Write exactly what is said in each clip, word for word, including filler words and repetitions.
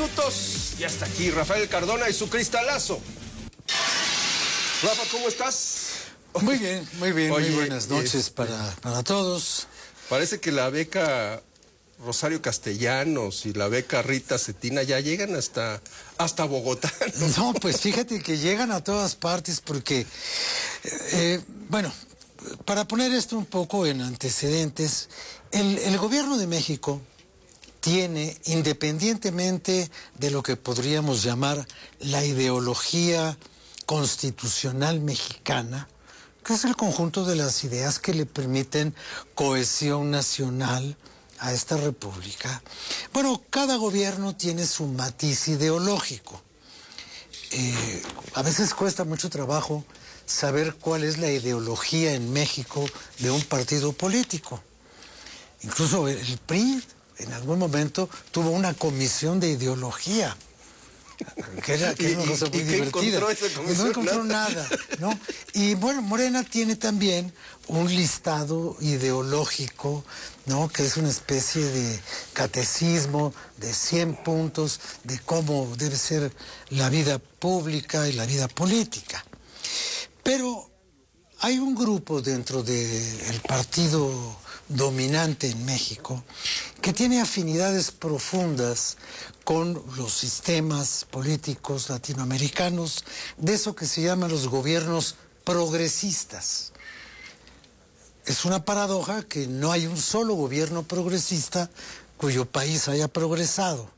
minutos. Ya está aquí Rafael Cardona y su cristalazo. Rafa, ¿cómo estás? Muy bien, muy bien, Oye, muy buenas noches este, para, para todos. Parece que la beca Rosario Castellanos y la beca Rita Cetina ya llegan hasta, hasta Bogotá, ¿no? No, pues fíjate que llegan a todas partes porque, eh, bueno, para poner esto un poco en antecedentes, el, el gobierno de México tiene, independientemente de lo que podríamos llamar la ideología constitucional mexicana, que es el conjunto de las ideas que le permiten cohesión nacional a esta república. Bueno, cada gobierno tiene su matiz ideológico. Eh, a veces cuesta mucho trabajo saber cuál es la ideología en México de un partido político. Incluso el P R I en algún momento tuvo una comisión de ideología, que era, que era una cosa muy ¿Y, y divertida. encontró esa comisión? No encontró nada, ¿no? Y bueno, Morena tiene también un listado ideológico, ¿no? Que es una especie de catecismo de cien puntos de cómo debe ser la vida pública y la vida política. Pero hay un grupo dentro del partido dominante en México que tiene afinidades profundas con los sistemas políticos latinoamericanos, de eso que se llaman los gobiernos progresistas. Es una paradoja que no hay un solo gobierno progresista cuyo país haya progresado.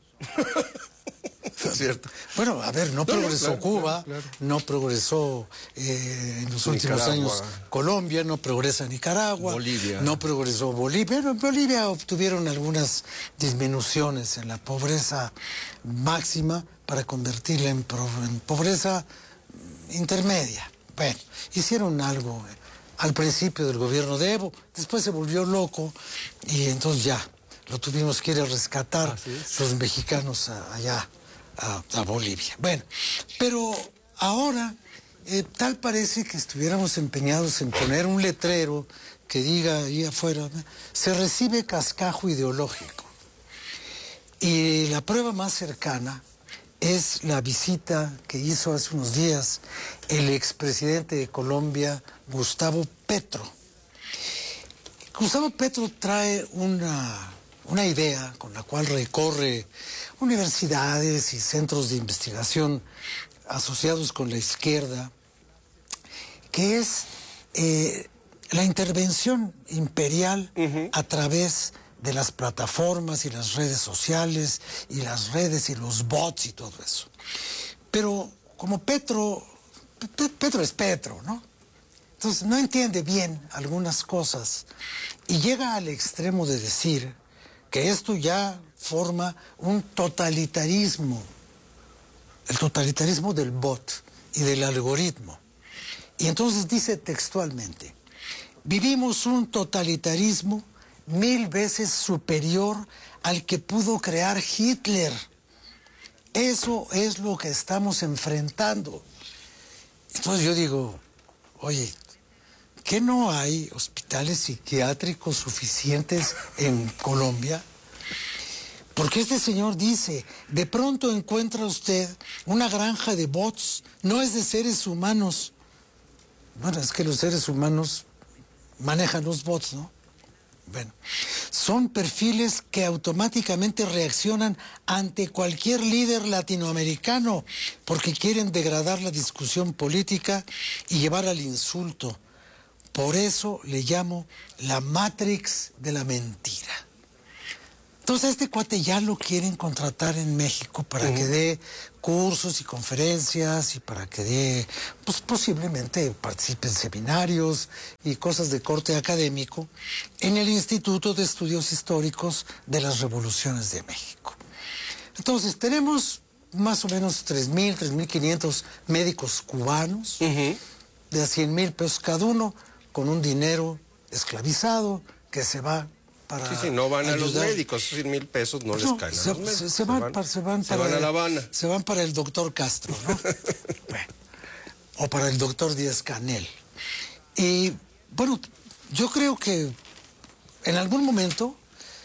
Es cierto. Bueno, a ver, no, no progresó claro, Cuba, claro, claro. no progresó eh, en los últimos Nicaragua. años Colombia, no progresa Nicaragua, Bolivia. no progresó Bolivia. En Bolivia obtuvieron algunas disminuciones en la pobreza máxima para convertirla en, en pobreza intermedia. Bueno, hicieron algo al principio del gobierno de Evo, después se volvió loco y entonces ya lo tuvimos que ir a rescatar los mexicanos allá. A, a Bolivia. Bueno, pero ahora eh, tal parece que estuviéramos empeñados en poner un letrero que diga ahí afuera, se recibe cascajo ideológico. Y la prueba más cercana es la visita que hizo hace unos días el expresidente de Colombia, Gustavo Petro. Gustavo Petro trae una... una idea con la cual recorre universidades y centros de investigación asociados con la izquierda, que es eh, la intervención imperial uh-huh. a través de las plataformas y las redes sociales y las redes y los bots y todo eso. Pero como Petro, Petro es Petro, ¿no? Entonces no entiende bien algunas cosas y llega al extremo de decir que esto ya forma un totalitarismo, el totalitarismo del bot y del algoritmo. Y entonces dice textualmente, vivimos un totalitarismo mil veces superior al que pudo crear Hitler. Eso es lo que estamos enfrentando. Entonces yo digo, oye, ¿qué no hay hospitales psiquiátricos suficientes en Colombia? Porque este señor dice, de pronto encuentra usted una granja de bots, no es de seres humanos. Bueno, es que los seres humanos manejan los bots, ¿no? Bueno, son perfiles que automáticamente reaccionan ante cualquier líder latinoamericano porque quieren degradar la discusión política y llevar al insulto. Por eso le llamo la Matrix de la mentira. Entonces a este cuate ya lo quieren contratar en México para uh-huh. que dé cursos y conferencias y para que dé, pues posiblemente participe en seminarios y cosas de corte académico en el Instituto de Estudios Históricos de las Revoluciones de México. Entonces tenemos más o menos tres mil, tres mil quinientos médicos cubanos, uh-huh. de a cien mil pesos cada uno, con un dinero esclavizado que se va para Sí, sí, no van ayudar. A los médicos, cien mil pesos no, no les caen se, a los médicos. Se, se, van, se, van, para, se, van, se para, van a La Habana. Se van para el doctor Castro, ¿no? Bueno, o para el doctor Díaz Canel. Y bueno, yo creo que en algún momento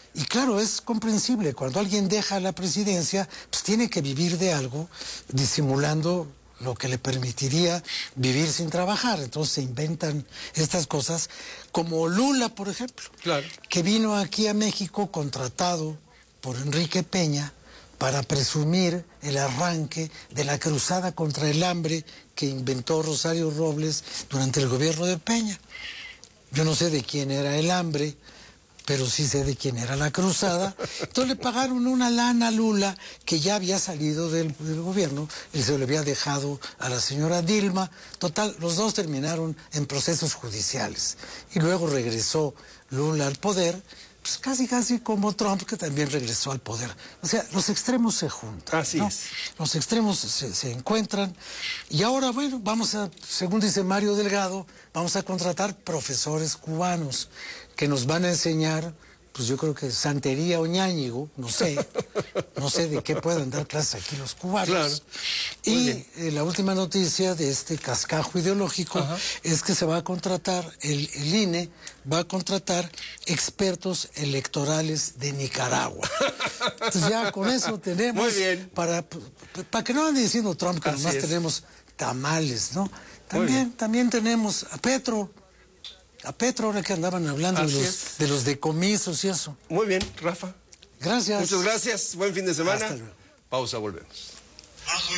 Y claro, es comprensible, cuando alguien deja la presidencia, pues tiene que vivir de algo, disimulando lo que le permitiría vivir sin trabajar. Entonces se inventan estas cosas, como Lula, por ejemplo, claro, que vino aquí a México contratado por Enrique Peña para presumir el arranque de la cruzada contra el hambre que inventó Rosario Robles durante el gobierno de Peña. Yo no sé de quién era el hambre, pero sí sé de quién era la cruzada. Entonces le pagaron una lana a Lula, que ya había salido del, del gobierno, y se lo había dejado a la señora Dilma. Total, los dos terminaron en procesos judiciales. Y luego regresó Lula al poder, pues casi casi como Trump, que también regresó al poder. O sea, los extremos se juntan. Así ¿no? es. Los extremos se, se encuentran. Y ahora, bueno, vamos a, según dice Mario Delgado, vamos a contratar profesores cubanos que nos van a enseñar, pues yo creo que santería o ñáñigo, no sé, no sé de qué pueden dar clases aquí los cubanos. Claro. Y eh, la última noticia de este cascajo ideológico, ajá, es que se va a contratar, el, el I N E va a contratar expertos electorales de Nicaragua. Entonces ya con eso tenemos, muy bien, para, para que no anden diciendo Trump que así nomás es. Tenemos tamales, ¿no? También, también tenemos a Petro. A Petro, ahora que andaban hablando de los, de los decomisos y eso. Muy bien, Rafa. Gracias. Muchas gracias. Buen fin de semana. Hasta luego. Pausa, volvemos.